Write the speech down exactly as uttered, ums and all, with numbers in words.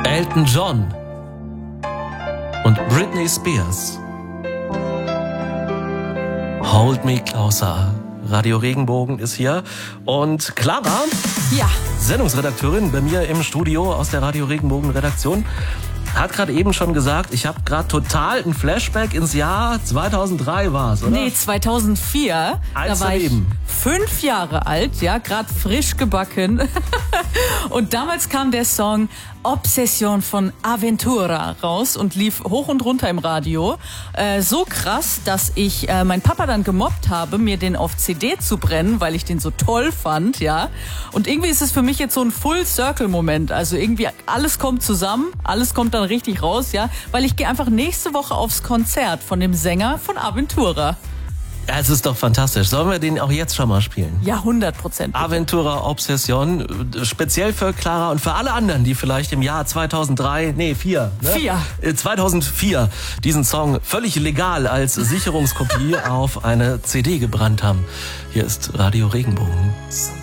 Elton John und Britney Spears. Hold Me Closer. Radio Regenbogen ist hier. Und Clara, ja, Sendungsredakteurin bei mir im Studio aus der Radio Regenbogen Redaktion, hat gerade eben schon gesagt, ich habe gerade total ein Flashback ins Jahr zweitausenddrei war es, oder? Nee, zweitausendvier. Eins da war ich daneben. fünf Jahre alt, ja, gerade frisch gebacken. Und damals kam der Song Obsession von Aventura raus und lief hoch und runter im Radio. Äh, so krass, dass ich äh, meinen Papa dann gemobbt habe, mir den auf C D zu brennen, weil ich den so toll fand, ja. Und irgendwie ist es für mich jetzt so ein Full-Circle-Moment. Also irgendwie alles kommt zusammen, alles kommt dann richtig raus, ja. Weil ich gehe einfach nächste Woche aufs Konzert von dem Sänger von Aventura. Ja, es ist doch fantastisch. Sollen wir den auch jetzt schon mal spielen? Ja, hundert Prozent. Aventura Obsession, speziell für Clara und für alle anderen, die vielleicht im Jahr zweitausenddrei, nee, vier, ne? Vier. zweitausendvier diesen Song völlig legal als Sicherungskopie auf eine C D gebrannt haben. Hier ist Radio Regenbogen.